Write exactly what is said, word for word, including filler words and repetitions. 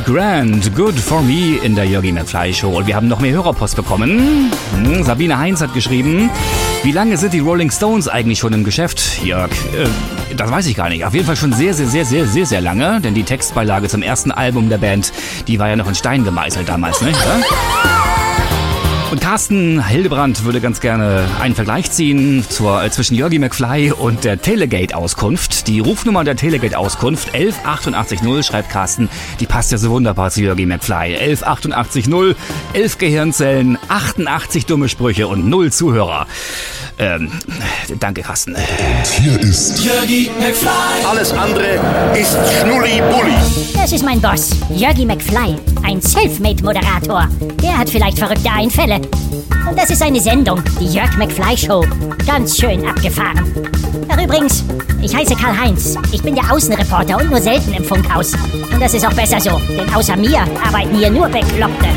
Grant, Good for Me in der Jörgi McFly Show. Und wir haben noch mehr Hörerpost bekommen. Hm, Sabine Heinz hat geschrieben, wie lange sind die Rolling Stones eigentlich schon im Geschäft, Jörg? Äh, das weiß ich gar nicht. Auf jeden Fall schon sehr, sehr, sehr, sehr, sehr, sehr lange. Denn die Textbeilage zum ersten Album der Band, die war ja noch in Stein gemeißelt damals, ne? Ja? Und Carsten Hildebrand würde ganz gerne einen Vergleich ziehen zur, äh, zwischen Jörgi McFly und der Telegate-Auskunft. Die Rufnummer der Telegate-Auskunft elf achtundachtzig null, schreibt Carsten, die passt ja so wunderbar zu Jörgi McFly. elf achtundachtzig null, elf Gehirnzellen, achtundachtzig dumme Sprüche und null Zuhörer. Ähm, danke, Carsten. Und hier ist Jörgi McFly. Alles andere ist Schnulli-Bulli. Das ist mein Boss, Jörgi McFly, ein Selfmade-Moderator. Der hat vielleicht verrückte Einfälle. Und das ist eine Sendung, die Jörg McFly Show. Ganz schön abgefahren. Ach übrigens, ich heiße Karl-Heinz. Ich bin der Außenreporter und nur selten im Funkhaus. Und das ist auch besser so, denn außer mir arbeiten hier nur Bekloppte.